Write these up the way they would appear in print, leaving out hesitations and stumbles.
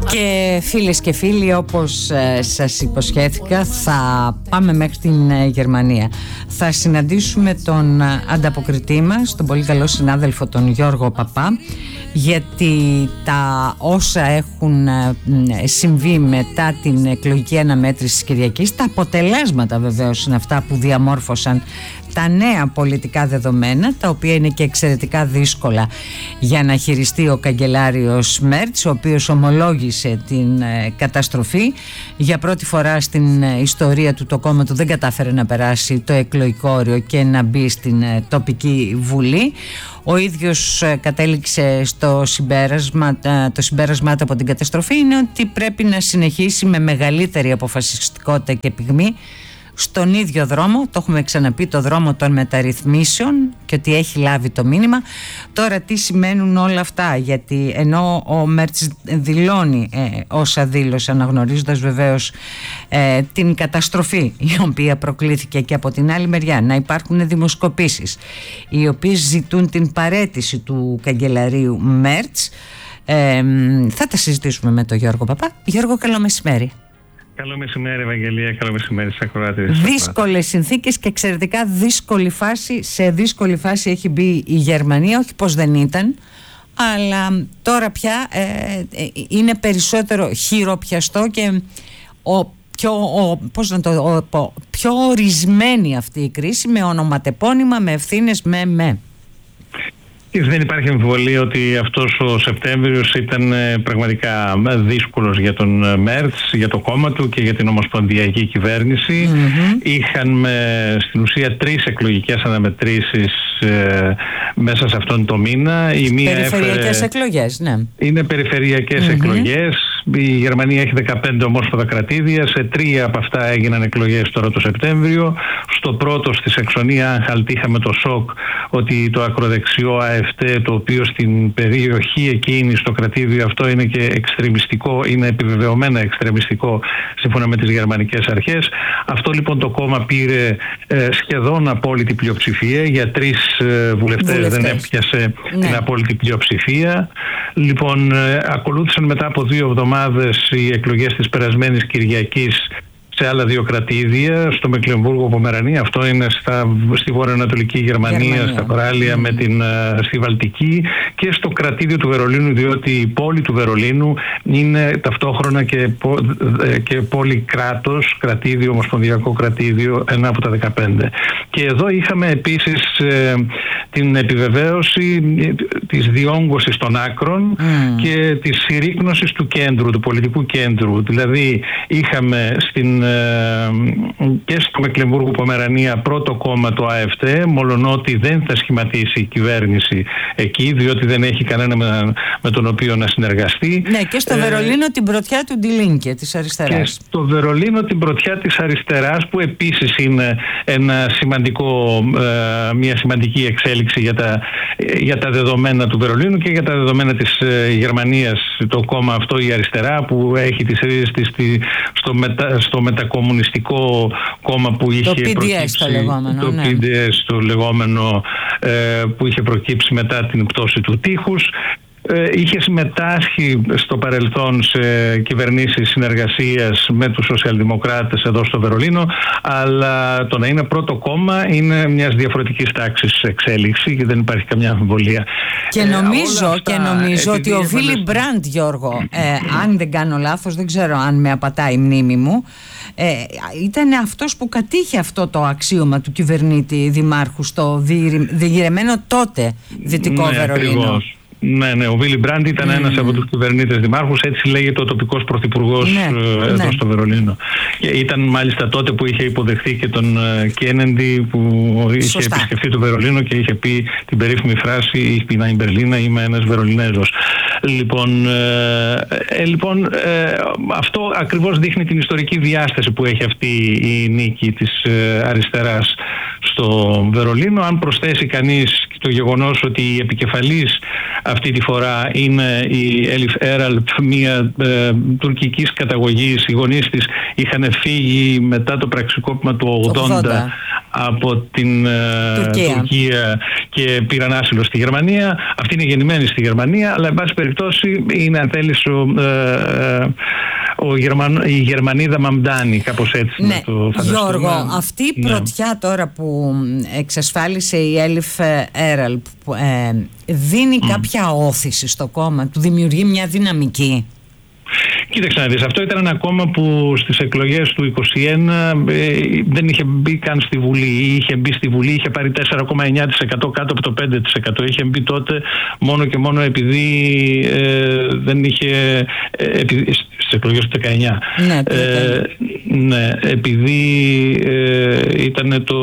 Και φίλες και φίλοι, όπως σας υποσχέθηκα, θα πάμε μέχρι την Γερμανία. Θα συναντήσουμε τον ανταποκριτή μας, τον πολύ καλό συνάδελφο τον Γιώργο Παπά, γιατί τα όσα έχουν συμβεί μετά την εκλογική αναμέτρηση της Κυριακής, τα αποτελέσματα βεβαίως είναι αυτά που διαμόρφωσαν τα νέα πολιτικά δεδομένα, τα οποία είναι και εξαιρετικά δύσκολα για να χειριστεί ο καγκελάριος Μέρτς, ο οποίος ομολόγησε την καταστροφή. Για πρώτη φορά στην ιστορία του το κόμμα του δεν κατάφερε να περάσει το εκλογικό όριο και να μπει στην τοπική βουλή. Ο ίδιος κατέληξε στο συμπέρασμα, το συμπέρασμά του από την καταστροφή είναι ότι πρέπει να συνεχίσει με μεγαλύτερη αποφασιστικότητα και πυγμή στον ίδιο δρόμο, το έχουμε ξαναπεί, το δρόμο των μεταρρυθμίσεων, και ότι έχει λάβει το μήνυμα. Τώρα τι σημαίνουν όλα αυτά, γιατί ενώ ο Μέρτς δηλώνει όσα δήλωσε, αναγνωρίζοντας βεβαίως την καταστροφή η οποία προκλήθηκε, και από την άλλη μεριά να υπάρχουν δημοσκοπήσεις οι οποίες ζητούν την παραίτηση του καγκελαρίου Μέρτς, θα τα συζητήσουμε με τον Γιώργο Παπά. Γιώργο, καλό μεσημέρι. Καλό μεσημέρι, Ευαγγελία. Καλό μεσημέρι στις ακροάτες. Δύσκολες συνθήκες και εξαιρετικά δύσκολη φάση. Σε δύσκολη φάση έχει μπει η Γερμανία, όχι πως δεν ήταν, αλλά τώρα πια είναι περισσότερο χειροπιαστό και πιο ορισμένη αυτή η κρίση, με ονοματεπώνυμα, με ευθύνες, με. Δεν υπάρχει αμφιβολία ότι αυτός ο Σεπτέμβριος ήταν πραγματικά δύσκολος για τον Μέρτς, για το κόμμα του και για την ομοσπονδιακή κυβέρνηση. Είχαν στην ουσία 3 εκλογικές αναμετρήσεις μέσα σε αυτόν το μήνα. Η μία περιφερειακές εκλογές, ναι. Είναι περιφερειακές εκλογές. Η Γερμανία έχει 15 ομόσπονδα κρατήδια. Σε 3 από αυτά έγιναν εκλογές τώρα το Σεπτέμβριο. Στο πρώτο, στη Σαξονία-Άνχαλτ, είχαμε το σοκ ότι το ακροδεξιό ΑΕΦΤ, το οποίο στην περιοχή εκείνη, στο κρατήδιο αυτό, είναι και εξτρεμιστικό, είναι επιβεβαιωμένα εξτρεμιστικό σύμφωνα με τις γερμανικές αρχές. Αυτό λοιπόν το κόμμα πήρε σχεδόν απόλυτη πλειοψηφία. Για 3 βουλευτές δεν έπιασε την απόλυτη πλειοψηφία. Λοιπόν, ακολούθησαν μετά από 2 εβδομάδες οι εκλογές της περασμένης Κυριακής σε άλλα 2 κρατήδια, στο Μεκλεμβούργο-Πομερανία, αυτό είναι στη βορειοανατολική Γερμανία, στα παράλια στη Βαλτική, και στο κρατήδιο του Βερολίνου, διότι η πόλη του Βερολίνου είναι ταυτόχρονα και πόλη κράτος, κρατήδιο, ομοσπονδιακό κρατήδιο, ένα από τα 15. Και εδώ είχαμε επίσης την επιβεβαίωση της διόγκωσης των άκρων και της συρρίκνωσης του κέντρου, του πολιτικού κέντρου. Δηλαδή είχαμε και στο Μεκλεμβούργο-Πομερανία πρώτο κόμμα, το ΑΕΦΤ, μολονότι δεν θα σχηματίσει η κυβέρνηση εκεί, διότι δεν έχει κανένα με τον οποίο να συνεργαστεί. Ναι, και στο Βερολίνο την πρωτιά του Die Linke, της αριστεράς. Και στο Βερολίνο την πρωτιά της αριστεράς, που επίσης είναι μια σημαντική εξέλιξη για τα δεδομένα του Βερολίνου και για τα δεδομένα της Γερμανίας. Το κόμμα αυτό, η αριστερά, που έχει τις ρίζες της στο μετακομμουνιστικό κόμμα που είχε προκύψει, το PDS το λεγόμενο, που είχε προκύψει μετά την πτώση του τείχους. Είχε συμμετάσχει στο παρελθόν σε κυβερνήσεις συνεργασίας με τους σοσιαλδημοκράτες εδώ στο Βερολίνο, αλλά το να είναι πρώτο κόμμα είναι μιας διαφορετικής τάξης εξέλιξη και δεν υπάρχει καμιά αμφιβολία. Και νομίζω ότι ο Βίλι Μπραντ, Γιώργο, αν δεν κάνω λάθος, δεν ξέρω αν με απατάει η μνήμη μου, ήταν αυτός που κατήχε αυτό το αξίωμα του κυβερνήτη δημάρχου στο διηγηρεμένο τότε Δυτικό Βερολίνο. Ακριβώς. Ναι, ο Βίλι Μπραντ ήταν ένας από τους κυβερνήτες δημάρχους, έτσι λέγεται ο τοπικός πρωθυπουργός εδώ στο Βερολίνο. Και ήταν μάλιστα τότε που είχε υποδεχθεί και τον Κένεντι, που είχε επισκεφθεί το Βερολίνο και είχε πει την περίφημη φράση «Ich bin ein Berliner», είμαι ένας Βερολινέζος. Λοιπόν, αυτό ακριβώς δείχνει την ιστορική διάσταση που έχει αυτή η νίκη της αριστεράς στο Βερολίνο. Αν προσθέσει κανείς το γεγονός ότι η επικεφαλής αυτή τη φορά είναι η Έλιφ Έραλπ, μια τουρκικής καταγωγής. Οι γονείς της είχαν φύγει μετά το πραξικόπημα του 80 από την Τουρκία και πήραν άσυλο στη Γερμανία. Αυτή είναι γεννημένη στη Γερμανία, αλλά εν πάση περιπτώσει είναι, αν θέλεις, η Γερμανίδα Μαμντάνη, κάπως έτσι. Ναι, Γιώργο, αυτή η πρωτιά τώρα που εξασφάλισε η Έλιφ Έραλ δίνει κάποια όθηση στο κόμμα, του δημιουργεί μια δυναμική? Κοίταξε να δεις, αυτό ήταν ένα κόμμα που στις εκλογές του 2021 δεν είχε μπει καν στη Βουλή. Είχε μπει στη Βουλή, είχε πάρει 4,9% κάτω από το 5%. Είχε μπει τότε μόνο και μόνο επειδή δεν είχε... στις εκλογές του 19. Ναι, ναι, επειδή ήταν το...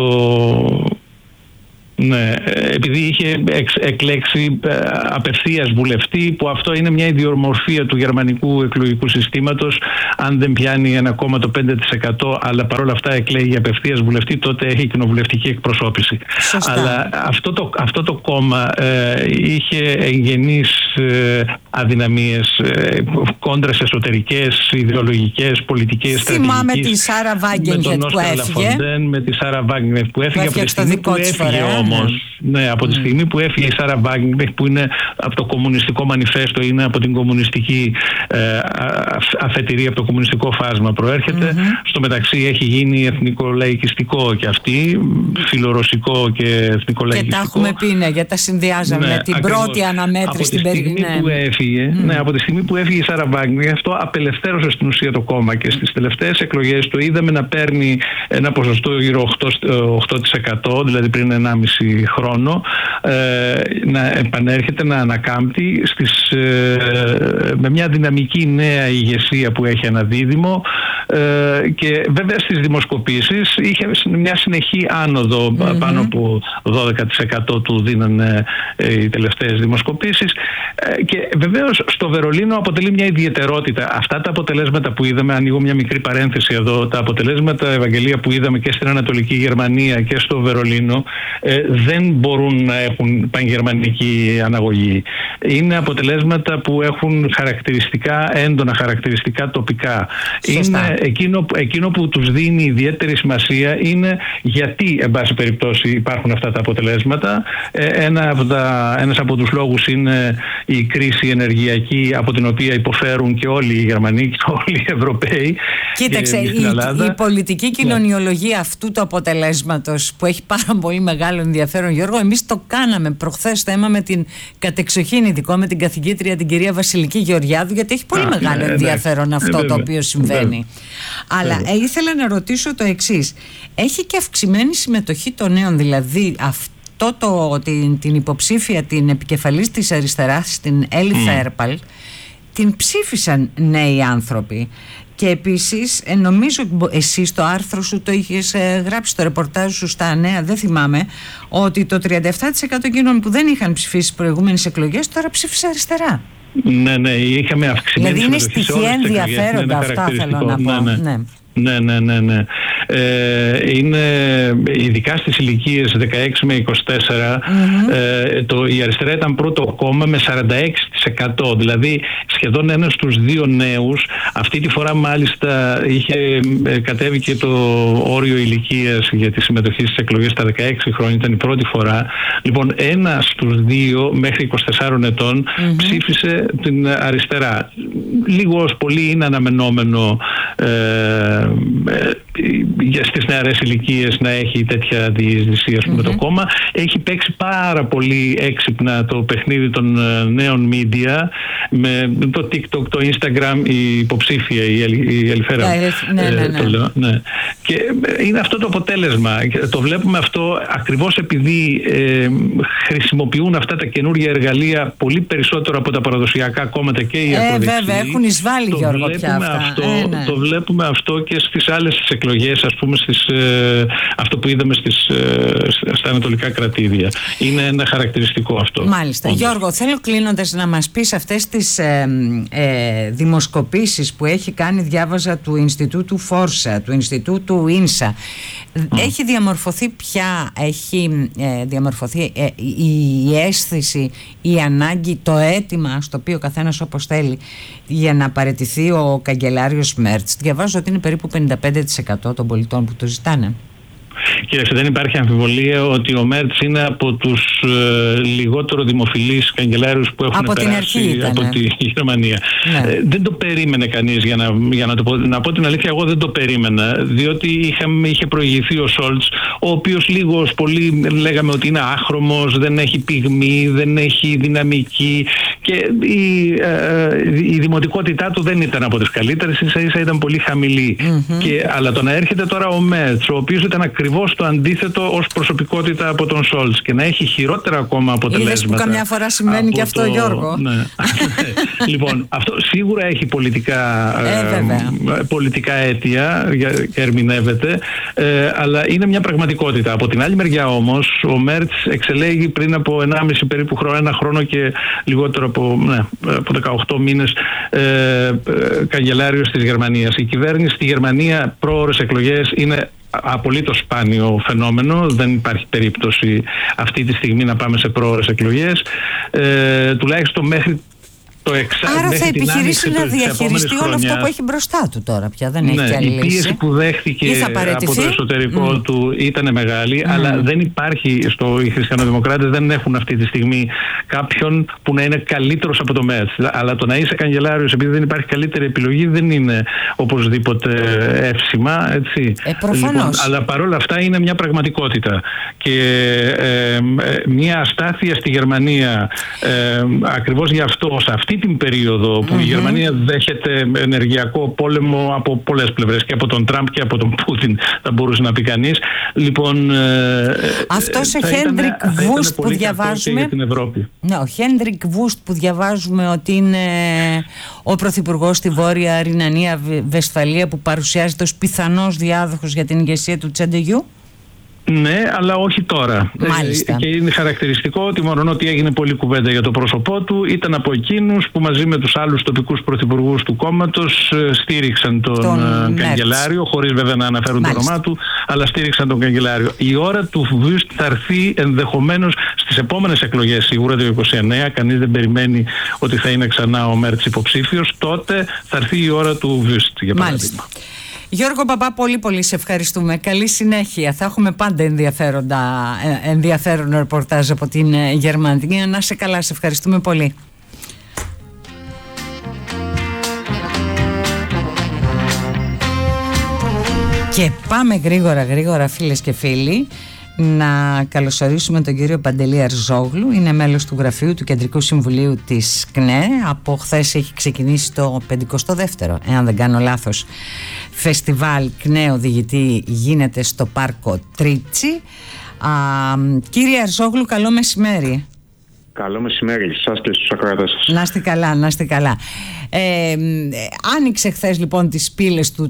Ναι, επειδή είχε εκλέξει απευθείας βουλευτή, που αυτό είναι μια ιδιομορφία του γερμανικού εκλογικού συστήματος. Αν δεν πιάνει ένα κόμμα το 5%, αλλά παρόλα αυτά εκλέγει απευθείας βουλευτή, τότε έχει κοινοβουλευτική εκπροσώπηση. Σωστά. Αλλά αυτό το κόμμα είχε εγγενείς αδυναμίες, κόντρες εσωτερικές, ιδεολογικές, πολιτικές, στρατηγικές. Θυμάμαι τη Σάρα Βάγκενχετ που έφυγε. Με τη Σάρα Βάγκενχετ που έφυγε από τη στιγμή που έφυγε όμως. Ναι, από τη στιγμή που έφυγε η Σάρα Βάγκενχετ, που είναι από το κομμουνιστικό μανιφέστο, είναι από την κομμουνιστική αφετηρία, από το κομμουνιστικό φάσμα προέρχεται. Στο μεταξύ έχει γίνει εθνικολαϊκιστικό και αυτή, φιλορωσικό και εθνικολαϊκιστικό. Και τα έχουμε πει, ναι, γιατί τα συνδυάζαμε με την πρώτη αναμέτρηση στην περίπτωση. Από τη στιγμή που έφυγε η Σάρα Βάγκενχετ, αυτό απελευθέρωσε στην ουσία το κόμμα και στις τελευταίες εκλογές το είδαμε να παίρνει ένα ποσοστό γύρω 8%, δηλαδή πριν 1,5 χρόνο, να επανέρχεται, να ανακάμπτει με μια δυναμική νέα ηγεσία που έχει ένα δίδυμο, και βέβαια στις δημοσκοπήσεις είχε μια συνεχή άνοδο, πάνω από 12% του δίνανε οι τελευταίες δημοσκοπήσεις, και βεβαίως στο Βερολίνο αποτελεί μια ιδιαιτερότητα. Αυτά τα αποτελέσματα που είδαμε, ανοίγω μια μικρή παρένθεση εδώ, τα αποτελέσματα, Ευαγγελία, που είδαμε και στην Ανατολική Γερμανία και στο Βερολίνο, δεν μπορούν να έχουν πангερμανική αναγωγή. Είναι αποτελέσματα που έχουν έντονα χαρακτηριστικά τοπικά. Είναι εκείνο που τους δίνει ιδιαίτερη σημασία είναι γιατί, εν πάση περιπτώσει, υπάρχουν αυτά τα αποτελέσματα. Ένας από τους λόγους είναι η κρίση ενεργειακή, από την οποία υποφέρουν και όλοι οι Γερμανοί και όλοι οι Ευρωπαίοι. Κοίταξε, η πολιτική κοινωνιολογία αυτού του αποτελέσματος, που έχει πάρα πολύ μεγάλο ενδιαφέρον, Γιώργο, εμείς το κάναμε προχθές θέμα με την κατεξοχήν ειδικό, με την καθηγήτρια την κυρία Βασιλική Γεωργιάδου, γιατί έχει πολύ μεγάλο ενδιαφέρον αυτό το οποίο συμβαίνει. Αλλά ήθελα να ρωτήσω το εξής. Έχει και αυξημένη συμμετοχή των νέων, δηλαδή την υποψήφια, την επικεφαλής της αριστεράς, την Έλιφ Έραλ, την ψήφισαν νέοι άνθρωποι. Και επίσης, νομίζω ότι εσύ στο άρθρο σου το είχες γράψει, στο ρεπορτάζ σου στα Νέα, δεν θυμάμαι, ότι το 37% εκείνων που δεν είχαν ψηφίσει στις προηγούμενες εκλογές τώρα ψήφισε αριστερά. Ναι, είχαμε αυξημένη συμμετοχή. Δηλαδή είναι στοιχεία ενδιαφέροντα αυτά, θέλω να πω. Ναι. Είναι ειδικά στις ηλικίες 16 με 24, η αριστερά ήταν πρώτο κόμμα με 46%, δηλαδή σχεδόν ένας στους δύο νέους. Αυτή τη φορά μάλιστα κατέβηκε το όριο ηλικίας για τη συμμετοχή στις εκλογές στα 16 χρόνια, ήταν η πρώτη φορά. Λοιπόν, ένας στους δύο μέχρι 24 ετών ψήφισε την αριστερά. Λίγο πολύ είναι αναμενόμενο στις νεαρές ηλικίες να έχει τέτοια διείσδυση, ας πούμε, το κόμμα. Έχει παίξει πάρα πολύ έξυπνα το παιχνίδι των νέων media, με το TikTok, το Instagram, η υποψήφια, η Ελφέρα. Ναι. Και είναι αυτό το αποτέλεσμα. Το βλέπουμε αυτό ακριβώς επειδή χρησιμοποιούν αυτά τα καινούργια εργαλεία πολύ περισσότερο από τα παραδοσιακά κόμματα και οι ακροδεξιοί. Βέβαια, έχουν εισβάλει, Γιώργο, πια αυτά. Το βλέπουμε αυτό και στις άλλες εκλογές, ας πούμε, αυτό που είδαμε στα ανατολικά κρατήδια. Είναι ένα χαρακτηριστικό αυτό. Μάλιστα. Γιώργο, θέλω κλείνοντας να μας πεις αυτές τις δημοσκοπήσεις που έχει κάνει, διάβαζα, του Ινστιτούτου Φόρσα, του Ινστιτούτου Ίνσα. Έχει διαμορφωθεί η αίσθηση, η ανάγκη, το αίτημα στο οποίο ο καθένας όπως θέλει για να παραιτηθεί ο καγκελάριος Μέρτς. Διαβάζω ότι είναι περίπου 55% των πολιτών που το ζητάνε. Κοίταξε, δεν υπάρχει αμφιβολία ότι ο Μέρτς είναι από τους λιγότερο δημοφιλείς καγκελάριους που έχουν περάσει από τη Γερμανία. Ναι. Δεν το περίμενε κανείς, να πω την αλήθεια, εγώ δεν το περίμενα, διότι είχε προηγηθεί ο Σόλτς, ο οποίος λίγος πολύ λέγαμε ότι είναι άχρωμος, δεν έχει πυγμή, δεν έχει δυναμική και η δημοτικότητά του δεν ήταν από τις καλύτερες, ίσα-ίσα ήταν πολύ χαμηλή. Αλλά το να έρχεται τώρα ο Μέρτς, ο οποίος ήταν ακριβώς το αντίθετο ως προσωπικότητα από τον Σόλτς και να έχει χειρότερα ακόμα αποτελέσματα. Είδες που καμιά φορά σημαίνει και αυτό, Γιώργο. Ναι. Λοιπόν, αυτό σίγουρα έχει πολιτικά αίτια και ερμηνεύεται, αλλά είναι μια πραγματικότητα. Από την άλλη μεριά όμως, ο Μέρτς εξελέγει πριν από 1,5 περίπου χρόνο, ένα χρόνο και λιγότερο από 18 μήνες καγκελάριος της Γερμανίας. Η κυβέρνηση στη Γερμανία, πρόωρες εκλογές είναι απολύτως σπάνιο φαινόμενο. Δεν υπάρχει περίπτωση αυτή τη στιγμή να πάμε σε πρόωρες εκλογές. Τουλάχιστον μέχρι το εξάμηνο. Άρα θα επιχειρήσει να διαχειριστεί όλο αυτό που έχει μπροστά του τώρα πια. Δεν έχει και άλλη λύση. Η πίεση που δέχτηκε από το εσωτερικό του ήταν μεγάλη, αλλά δεν υπάρχει, οι χριστιανοδημοκράτες δεν έχουν αυτή τη στιγμή κάποιον που να είναι καλύτερος από το Μέρτς. Αλλά το να είσαι καγκελάριος επειδή δεν υπάρχει καλύτερη επιλογή δεν είναι οπωσδήποτε εύσημα. Έτσι. Προφανώς. Λοιπόν, αλλά παρόλα αυτά είναι μια πραγματικότητα. Και μια αστάθεια στη Γερμανία ακριβώς γι' αυτό, σε αυτή την περίοδο που η Γερμανία δέχεται ενεργειακό πόλεμο από πολλές πλευρές, και από τον Τραμπ και από τον Πούτιν, θα μπορούσε να πει κανείς. Λοιπόν, αυτός ο Χέντρικ Βούστ που διαβάζουμε, για την Ευρώπη. Ναι, ο Χέντρικ Βούστ που διαβάζουμε ότι είναι ο πρωθυπουργός στη Βόρεια Ρινανία Βεσφαλία, που παρουσιάζεται ως πιθανός διάδοχος για την ηγεσία του CDU. Ναι, αλλά όχι τώρα. Και είναι χαρακτηριστικό ότι μόνο ότι έγινε πολλή κουβέντα για το πρόσωπό του, ήταν από εκείνους που μαζί με τους άλλους τοπικούς πρωθυπουργούς του κόμματος στήριξαν τον καγκελάριο, χωρίς βέβαια να αναφέρουν το όνομά του, αλλά στήριξαν τον καγκελάριο. Η ώρα του Βούστ θα έρθει ενδεχομένως στις επόμενες εκλογές, σίγουρα το 29. Κανείς δεν περιμένει ότι θα είναι ξανά ο Μέρτς υποψήφιος. Τότε θα έρθει η ώρα του Βούστ, για παράδειγμα. Γιώργο Παπά, πολύ πολύ σε ευχαριστούμε. Καλή συνέχεια. Θα έχουμε πάντα ενδιαφέρον ρεπορτάζ από την Γερμανία. Να σε καλά, σε ευχαριστούμε πολύ. Και πάμε γρήγορα φίλες και φίλοι να καλωσορίσουμε τον κύριο Παντελή Αρζόγλου. Είναι μέλος του γραφείου του Κεντρικού Συμβουλίου της ΚΝΕ. Από χθες έχει ξεκινήσει το 52ο, εάν δεν κάνω λάθος, φεστιβάλ ΚΝΕ Οδηγητή, γίνεται στο Πάρκο Τρίτσι. Κύριε Αρζόγλου, καλό μεσημέρι. Καλό μεσημέρι σας και στους ακροατές σας. Να είστε καλά. Άνοιξε χθες λοιπόν τις πύλες του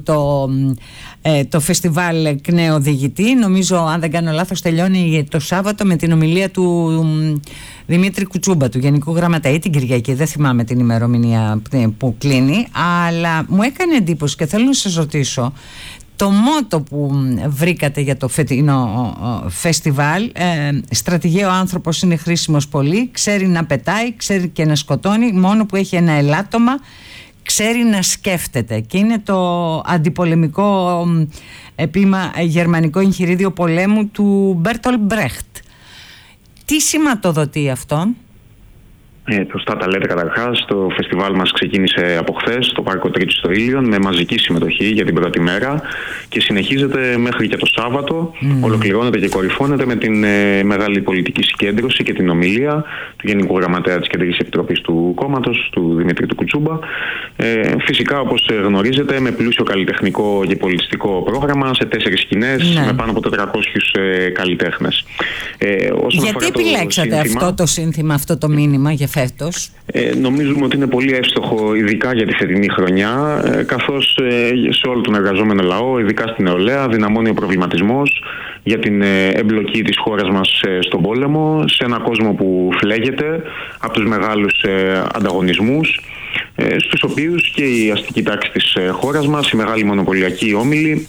το φεστιβάλ ΚΝΕ Οδηγητή. Νομίζω, αν δεν κάνω λάθος, τελειώνει το Σάββατο με την ομιλία του Δημήτρη Κουτσούμπα, του Γενικού Γραμματέα, ή την Κυριακή, δεν θυμάμαι την ημερομηνία που κλείνει, αλλά μου έκανε εντύπωση και θέλω να σας ρωτήσω το μότο που βρήκατε για το φετινό φεστιβάλ. Στρατηγέ ο άνθρωπος είναι χρήσιμος πολύ, ξέρει να πετάει, ξέρει και να σκοτώνει, μόνο που έχει ένα ελάττωμα, ξέρει να σκέφτεται. Και είναι το αντιπολεμικό επίμα γερμανικό εγχειρίδιο πολέμου του Μπέρτολτ Μπρέχτ. Τι σηματοδοτεί αυτό? Σωστά τα λέτε. Καταρχάς, το φεστιβάλ μας ξεκίνησε από χθες στο Πάρκο Τρίτσι στο Ήλιον με μαζική συμμετοχή για την πρώτη μέρα και συνεχίζεται μέχρι και το Σάββατο. Ολοκληρώνεται και κορυφώνεται με την μεγάλη πολιτική συγκέντρωση και την ομιλία του Γενικού Γραμματέα της Κεντρικής Επιτροπής του κόμματος, του Δημήτρη του Κουτσούμπα. Φυσικά, όπως γνωρίζετε, με πλούσιο καλλιτεχνικό και πολιτιστικό πρόγραμμα σε 4 σκηνές, με πάνω από 400 καλλιτέχνες. Γιατί επιλέξατε αυτό το σύνθημα, αυτό το μήνυμα για φέτος? Νομίζουμε ότι είναι πολύ εύστοχο, ειδικά για τη φετινή χρονιά, καθώς σε όλο τον εργαζόμενο λαό, ειδικά στην νεολαία, δυναμώνει ο προβληματισμός για την εμπλοκή της χώρας μας στον πόλεμο, σε έναν κόσμο που φλέγεται από τους μεγάλους ανταγωνισμούς, στους οποίους και η αστική τάξη της χώρας μας, οι μεγάλοι μονοπωλιακοί όμιλοι,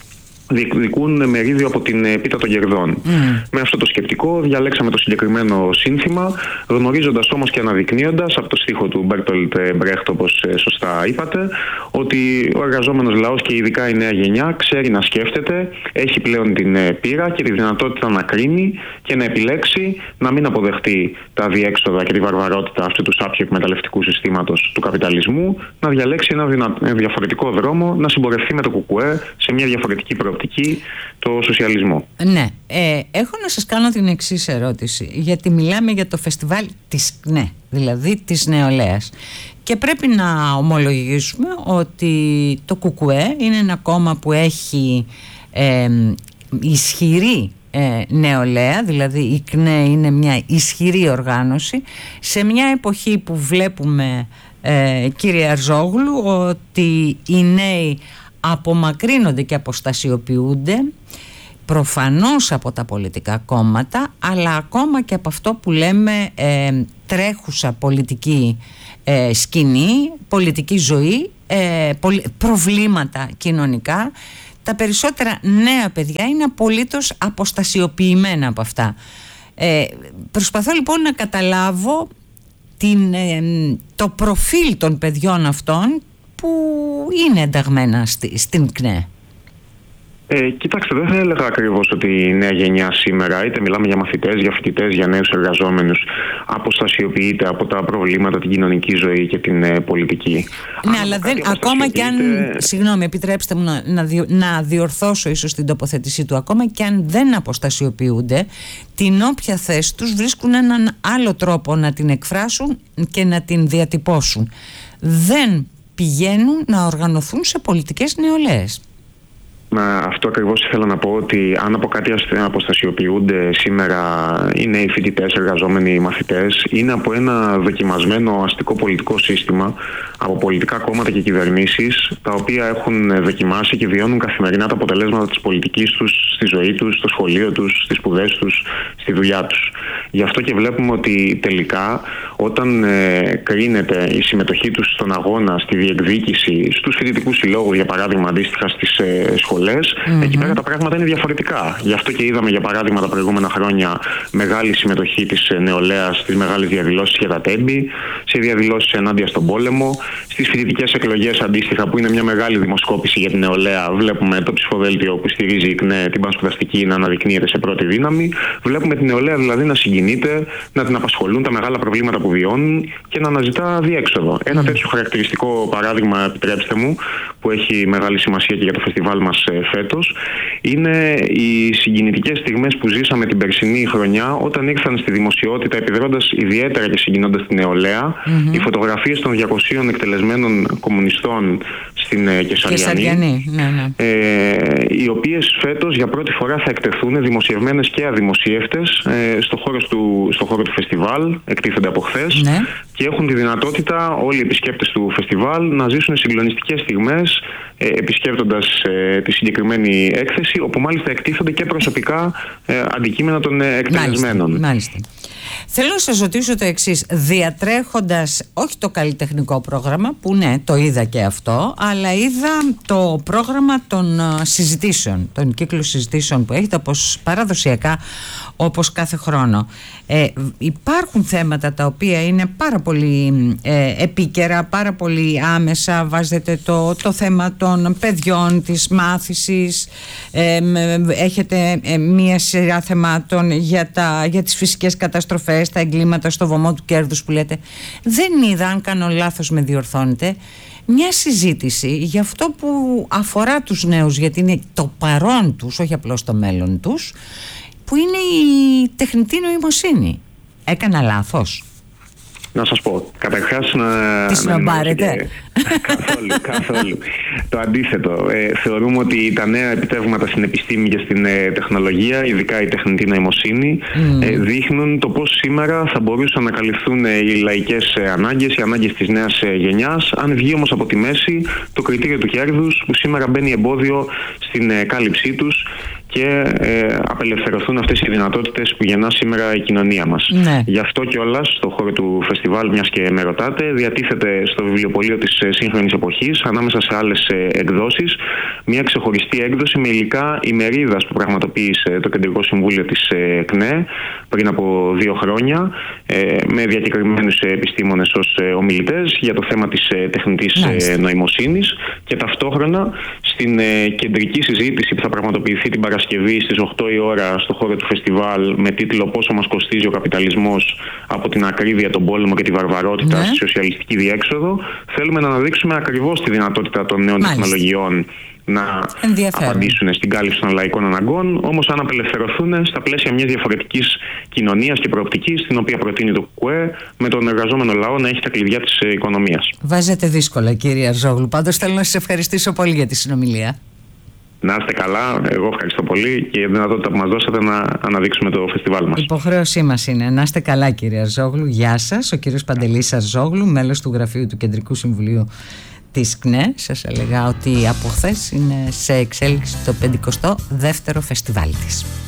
διεκδικούν μερίδιο από την πίτα των κερδών. Με αυτό το σκεπτικό διαλέξαμε το συγκεκριμένο σύνθημα, γνωρίζοντας όμως και αναδεικνύοντας από το στίχο του Μπέρτολτ Μπρέχτ, όπως σωστά είπατε, ότι ο εργαζόμενος λαός και ειδικά η νέα γενιά ξέρει να σκέφτεται, έχει πλέον την πείρα και τη δυνατότητα να κρίνει και να επιλέξει να μην αποδεχτεί τα διέξοδα και τη βαρβαρότητα αυτού του σάπιου εκμεταλλευτικού συστήματος του καπιταλισμού, να διαλέξει ένα διαφορετικό δρόμο, να συμπορευτεί με το ΚΚΕ σε μια διαφορετική προοπτική, το σοσιαλισμό. Ναι. Έχω να σας κάνω την εξής ερώτηση, γιατί μιλάμε για το φεστιβάλ της ΚΝΕ, δηλαδή της νεολαίας. Και πρέπει να ομολογήσουμε ότι το ΚΚΕ είναι ένα κόμμα που έχει ισχυρή νεολαία, δηλαδή η ΚΝΕ είναι μια ισχυρή οργάνωση σε μια εποχή που βλέπουμε, κύριε Αρζόγλου, ότι οι νέοι απομακρύνονται και αποστασιοποιούνται προφανώς από τα πολιτικά κόμματα, αλλά ακόμα και από αυτό που λέμε τρέχουσα πολιτική σκηνή, πολιτική ζωή, προβλήματα κοινωνικά. Τα περισσότερα νέα παιδιά είναι απολύτως αποστασιοποιημένα από αυτά. Προσπαθώ λοιπόν να καταλάβω το προφίλ των παιδιών αυτών που είναι ενταγμένα στην ΚΝΕ. Κοιτάξτε, δεν θα έλεγα ακριβώς ότι η νέα γενιά σήμερα, είτε μιλάμε για μαθητές, για φοιτητές, για νέους εργαζόμενους, αποστασιοποιείται από τα προβλήματα, την κοινωνική ζωή και την πολιτική. Ναι, αλλά ακόμα και αν, συγγνώμη, επιτρέψτε μου να διορθώσω ίσως την τοποθέτησή του, ακόμα και αν δεν αποστασιοποιούνται, την όποια θέση τους βρίσκουν έναν άλλο τρόπο να την εκφράσουν και να την διατυπώσουν. Δεν πηγαίνουν να οργανωθούν σε πολιτικές νεολαίες. Αυτό ακριβώς ήθελα να πω, ότι αν από κάτι αποστασιοποιούνται σήμερα οι νέοι φοιτητές, εργαζόμενοι, μαθητές, είναι από ένα δοκιμασμένο αστικό πολιτικό σύστημα, από πολιτικά κόμματα και κυβερνήσεις, τα οποία έχουν δοκιμάσει και βιώνουν καθημερινά τα αποτελέσματα της πολιτικής τους στη ζωή τους, στο σχολείο τους, στις σπουδές τους, στη δουλειά τους. Γι' αυτό και βλέπουμε ότι τελικά όταν κρίνεται η συμμετοχή τους στον αγώνα, στη διεκδίκηση, στους φοιτητικούς συλλόγους, για παράδειγμα, αντίστοιχα στις σχολές, εκεί πέρα τα πράγματα είναι διαφορετικά. Γι' αυτό και είδαμε, για παράδειγμα, τα προηγούμενα χρόνια μεγάλη συμμετοχή της νεολαίας στις μεγάλες διαδηλώσεις για τα τέμπη, σε διαδηλώσεις ενάντια στον πόλεμο, στις φοιτητικές εκλογές αντίστοιχα, που είναι μια μεγάλη δημοσκόπηση για την νεολαία. Βλέπουμε το ψηφοδέλτιο που στηρίζει η ΚΝΕ την πανσπουδαστική να αναδεικνύεται σε πρώτη δύναμη. Βλέπουμε την νεολαία δηλαδή να συγκινείται, να την απασχολούν τα μεγάλα προβλήματα που βιώνουν και να αναζητά διέξοδο. Ένα τέτοιο χαρακτηριστικό παράδειγμα, επιτρέψτε μου, που έχει μεγάλη σημασία και για το φεστιβάλ μας φέτος, είναι οι συγκινητικές στιγμές που ζήσαμε την περσινή χρονιά, όταν ήρθαν στη δημοσιότητα, επιδρώντας ιδιαίτερα και συγκινώντας την νεολαία, οι φωτογραφίες των 200 εκτελεσμένων κομμουνιστών στην Κεσαριανή, οι οποίες φέτος για πρώτη φορά θα εκτεθούν, δημοσιευμένες και αδημοσίευτες, στο χώρο του φεστιβάλ, εκτίθενται από χθες, και έχουν τη δυνατότητα όλοι οι επισκέπτες του φεστιβάλ να ζήσουν συγκλονιστικές στιγμές επισκέπτοντας τη συγκεκριμένη έκθεση, όπου μάλιστα εκτίθενται και προσωπικά αντικείμενα των εκτελεσμένων. Μάλιστα. Θέλω να σας ρωτήσω το εξής, διατρέχοντας όχι το καλλιτεχνικό πρόγραμμα, που ναι, το είδα και αυτό, αλλά είδα το πρόγραμμα των συζητήσεων, των κύκλων συζητήσεων που έχετε, όπως παραδοσιακά, όπως κάθε χρόνο. Υπάρχουν θέματα τα οποία είναι πάρα πολύ επίκαιρα, πάρα πολύ άμεσα. Βάζετε το θέμα των παιδιών, της μάθησης, έχετε μία σειρά θεμάτων για τις φυσικές καταστροφές, τα εγκλήματα στο βωμό του κέρδους που λέτε. Δεν είδα, αν κάνω λάθος με διορθώνετε, μια συζήτηση για αυτό που αφορά τους νέους, γιατί είναι το παρόν τους, όχι απλώς το μέλλον τους, που είναι η τεχνητή νοημοσύνη. Έκανα λάθος? Να σας πω, καταρχάς Τις να πάρετε. Καθόλου. Το αντίθετο. Θεωρούμε ότι τα νέα επιτεύγματα στην επιστήμη και στην τεχνολογία, ειδικά η τεχνητή νοημοσύνη, δείχνουν το πώς σήμερα θα μπορούσαν να καλυφθούν οι λαϊκές ανάγκες, οι ανάγκες της νέας γενιάς, αν βγει όμως από τη μέση το κριτήριο του κέρδους, που σήμερα μπαίνει εμπόδιο στην κάλυψή τους, και απελευθερωθούν αυτές οι δυνατότητες που γεννά σήμερα η κοινωνία μας. Γι' αυτό κιόλας, στο χώρο του φεστιβάλ, μιας και με ρωτάτε, διατίθεται στο βιβλιοπωλείο της σύγχρονης εποχής, ανάμεσα σε άλλες εκδόσεις. Μια ξεχωριστή έκδοση με υλικά ημερίδας που πραγματοποίησε το Κεντρικό Συμβούλιο της ΚΝΕ πριν από 2 χρόνια, με διακεκριμένους επιστήμονες ως ομιλητές για το θέμα της τεχνητής νοημοσύνης, και ταυτόχρονα στην κεντρική συζήτηση που θα πραγματοποιηθεί την Παρασκευή στις 8 η ώρα στο χώρο του φεστιβάλ με τίτλο «Πόσο μας κοστίζει ο καπιταλισμός από την ακρίβεια, τον πόλεμο και τη βαρβαρότητα στη σοσιαλιστική διέξοδο», θέλουμε να αναδείξουμε ακριβώς τη δυνατότητα των νέων τεχνολογιών να απαντήσουν στην κάλυψη των λαϊκών αναγκών, όμως αν απελευθερωθούν στα πλαίσια μιας διαφορετικής κοινωνίας και προοπτικής, την οποία προτείνει το ΚΚΕ, με τον εργαζόμενο λαό να έχει τα κλειδιά της οικονομίας. Βάζετε δύσκολα, κύριε Αρζόγλου. Πάντως θέλω να σας ευχαριστήσω πολύ για τη συνομιλία. Να είστε καλά, εγώ ευχαριστώ πολύ και για τη δυνατότητα που μας δώσατε να αναδείξουμε το φεστιβάλ μας. Υποχρέωσή μας είναι. Να είστε καλά, κύριε Αρζόγλου. Γεια σας. Ο κύριος Παντελής Αρζόγλου, μέλος του Γραφείου του Κεντρικού Συμβουλίου της ΚΝΕ. Σας έλεγα ότι από χθες είναι σε εξέλιξη το 52ο φεστιβάλ της.